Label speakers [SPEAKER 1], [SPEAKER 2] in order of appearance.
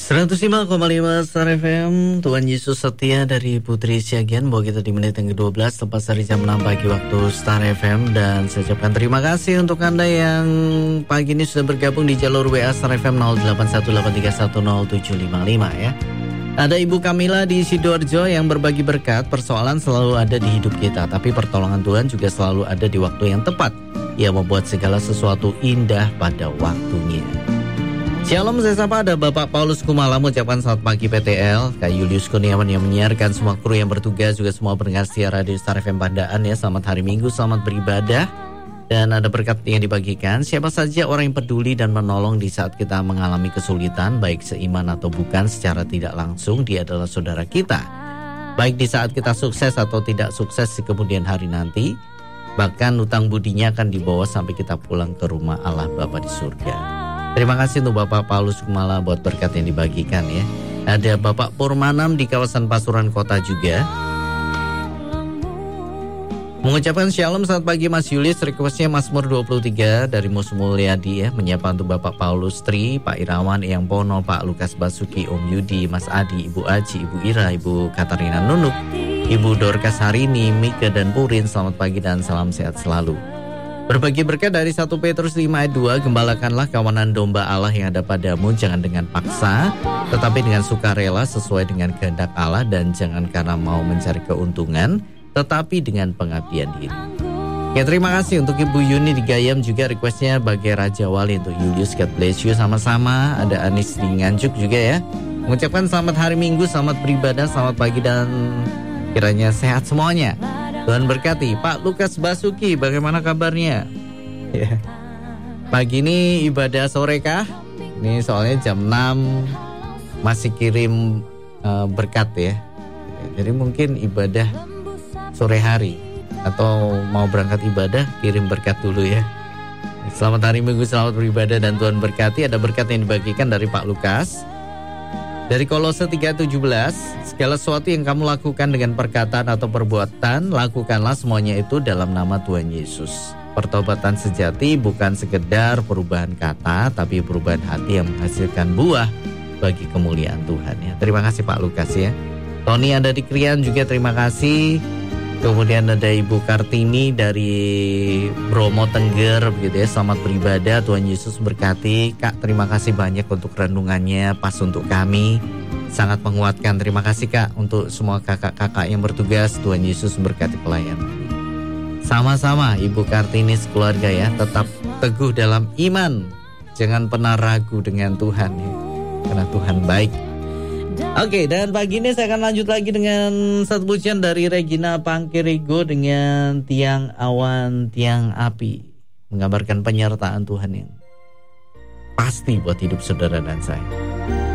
[SPEAKER 1] 105,5 Star FM. Tuhan Yesus setia dari Putri Siagian. Bawa kita di menit yang ke-12 tepat dari jam 6 pagi waktu Star FM. Dan saya ucapkan terima kasih untuk Anda yang pagi ini sudah bergabung di jalur WA Star FM 0818310755 ya. Ada Ibu Kamila di Sidoarjo yang berbagi berkat. Persoalan selalu ada di hidup kita, tapi pertolongan Tuhan juga selalu ada di waktu yang tepat. Ia membuat segala sesuatu indah pada waktunya. Shalom, saya sapa ada Bapak Paulus Kumala mengucapkan selamat pagi PTL, Kak Julius Kurniawan yang menyiarkan, semua kru yang bertugas, juga semua pendengar setia Radio Star FM Pandaan ya. Selamat hari Minggu, selamat beribadah. Dan ada berkat yang dibagikan. Siapa saja orang yang peduli dan menolong di saat kita mengalami kesulitan, baik seiman atau bukan, secara tidak langsung dia adalah saudara kita. Baik di saat kita sukses atau tidak sukses di kemudian hari nanti, bahkan utang budinya akan dibawa sampai kita pulang ke rumah Allah Bapa di surga. Terima kasih untuk Bapak Paulus Kumala buat berkat yang dibagikan ya. Ada Bapak Purmanam di kawasan Pasuruan Kota juga mengucapkan shalom, selamat pagi Mas Yulis. Requestnya Mazmur 23 dari Mus Mulyadi ya. Menyapa untuk Bapak Paulus Tri, Pak Irawan, Eyang Pono, Pak Lukas Basuki, Om Yudi, Mas Adi, Ibu Aji, Ibu Ira, Ibu Katarina Nunuk, Ibu Dorcas Harini, Mika dan Purin. Selamat pagi dan salam sehat selalu. Berbagi berkat dari 1 Petrus 5 ayat 2, gembalakanlah kawanan domba Allah yang ada padamu, jangan dengan paksa, tetapi dengan sukarela sesuai dengan kehendak Allah, dan jangan karena mau mencari keuntungan, tetapi dengan pengabdian diri. Ya, terima kasih untuk Ibu Yuni di Gayam juga requestnya bagi Raja Wali untuk Julius, God bless you. Sama-sama. Ada Anis di Nganjuk juga ya, mengucapkan selamat hari Minggu, selamat beribadah, selamat pagi dan kiranya sehat semuanya. Tuhan berkati. Pak Lukas Basuki, bagaimana kabarnya? Ya. Pagi ini ibadah sore kah? Ini soalnya jam 6 masih kirim berkat ya. Jadi mungkin ibadah sore hari atau mau berangkat ibadah, kirim berkat dulu ya. Selamat hari Minggu, selamat beribadah dan Tuhan berkati. Ada berkat yang dibagikan dari Pak Lukas. Dari Kolose 3:17, segala sesuatu yang kamu lakukan dengan perkataan atau perbuatan, lakukanlah semuanya itu dalam nama Tuhan Yesus. Pertobatan sejati bukan sekedar perubahan kata, tapi perubahan hati yang menghasilkan buah bagi kemuliaan Tuhan ya. Terima kasih Pak Lukas ya. Tony ada di Krian juga, terima kasih. Kemudian ada Ibu Kartini dari Bromo Tengger begitu ya. Selamat beribadah, Tuhan Yesus berkati. Kak, terima kasih banyak untuk renungannya, pas untuk kami, sangat menguatkan. Terima kasih Kak untuk semua kakak-kakak yang bertugas. Tuhan Yesus berkati pelayan. Sama-sama Ibu Kartini sekeluarga ya, tetap teguh dalam iman. Jangan pernah ragu dengan Tuhan ya, karena Tuhan baik. Oke, dan pagi ini saya akan lanjut lagi dengan satu pujian dari Regina Pangkirigo dengan Tiang Awan Tiang Api, menggambarkan penyertaan Tuhan yang pasti buat hidup saudara dan saya.